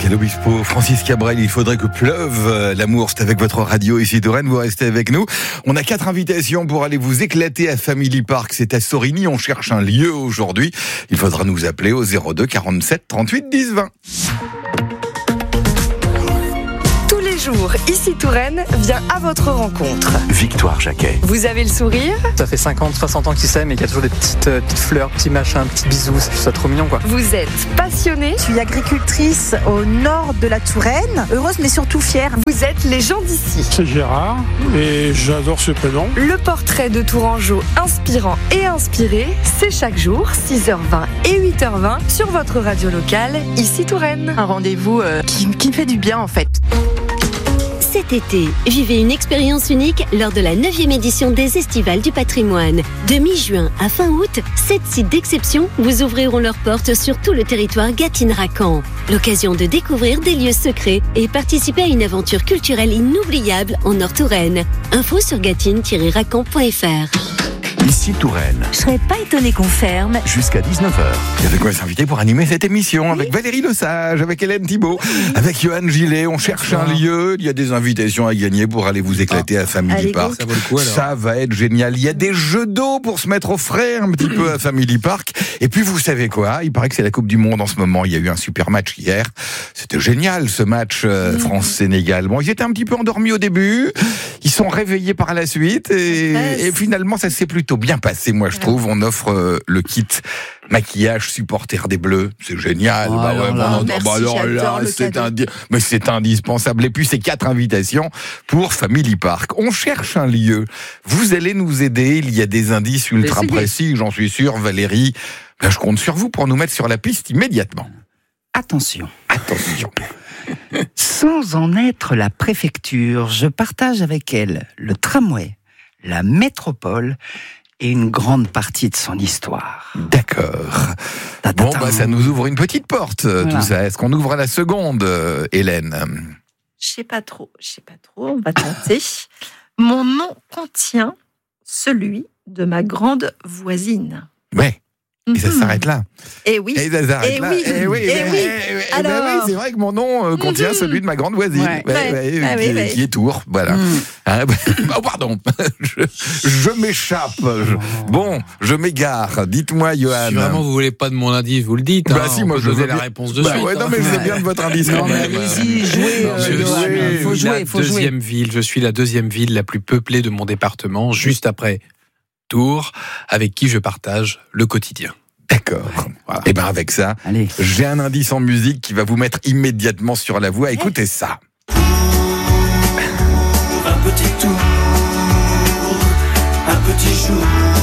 l'Obispo Francis Cabrel, il faudrait que pleuve. L'amour, c'est avec votre radio ici Touraine, vous restez avec nous. On a 4 invitations pour aller vous éclater à Family Park, c'est à Sorigny, on cherche un lieu aujourd'hui. Il faudra nous appeler au 02 47 38 10 20. Jour, ici Touraine vient à votre rencontre. Victoire Jacquet. Vous avez le sourire. Ça fait 50, 60 ans qu'ils s'aiment et qu'il y a toujours des petites fleurs, petits machins, petits bisous, c'est ça trop mignon quoi. Vous êtes passionné. Je suis agricultrice au nord de la Touraine, heureuse mais surtout fière. Vous êtes les gens d'ici. C'est Gérard et j'adore ce prénom. Le portrait de Tourangeau inspirant et inspiré, c'est chaque jour 6h20 et 8h20 sur votre radio locale, ici Touraine. Un rendez-vous qui me fait du bien en fait. Cet été, vivez une expérience unique lors de la 9e édition des Estivales du patrimoine. De mi-juin à fin août, 7 sites d'exception vous ouvriront leurs portes sur tout le territoire Gâtine-Racan. L'occasion de découvrir des lieux secrets et participer à une aventure culturelle inoubliable en Nord-Touraine. Info sur gatine-racan.fr. Ici Touraine. Je serais pas étonnée qu'on ferme. Jusqu'à 19h. Il y avait quoi s'inviter pour animer cette émission avec Valérie Lesage, avec Hélène Thibault, avec Johan Gillet. On cherche un lieu. Il y a des invitations à gagner pour aller vous éclater à Family Park. Ça vaut le coup, alors. Ça va être génial. Il y a des jeux d'eau pour se mettre au frais un petit peu à Family Park. Et puis vous savez quoi? Il paraît que c'est la Coupe du Monde en ce moment. Il y a eu un super match hier. C'était génial ce match France-Sénégal. Bon, ils étaient un petit peu endormis au début. Ils sont réveillés par la suite et finalement ça s'est plutôt bien passé, moi je trouve. On offre le kit maquillage supporter des Bleus, c'est génial. C'est indispensable. Et puis c'est 4 invitations pour Family Park. On cherche un lieu. Vous allez nous aider. Il y a des indices ultra précis, j'en suis sûr, Valérie. Je compte sur vous pour nous mettre sur la piste immédiatement. Attention. Attention. Sans en être la préfecture, je partage avec elle le tramway, la métropole et une grande partie de son histoire. D'accord. Bon, ça nous ouvre une petite porte, tout ça. Est-ce qu'on ouvre la seconde, Hélène? Je sais pas trop, on va tenter. Mon nom contient celui de ma grande voisine. Ouais. Et ça s'arrête là. Et oui. Et ça s'arrête là. Et oui. Alors, c'est vrai que mon nom contient celui de ma grande voisine, qui est Tours. Voilà. Oh, pardon. Je m'échappe. Je m'égare. Dites-moi, Johan. Si vraiment vous voulez pas de mon indice, vous le dites. Si, moi je veux la réponse de suite. Non, mais je sais bien de votre indice quand même. Allez-y, jouez. Je suis la deuxième ville la plus peuplée de mon département, juste après Tours, avec qui je partage le quotidien. D'accord. Voilà. Et avec ça, j'ai un indice en musique qui va vous mettre immédiatement sur la voie. Écoutez ça. Un petit tour, un petit jour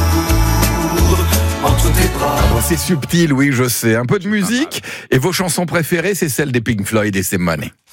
entre tes bras. C'est subtil, oui, je sais. Un peu de musique. Et vos chansons préférées, c'est celle des Pink Floyd et c'est Money.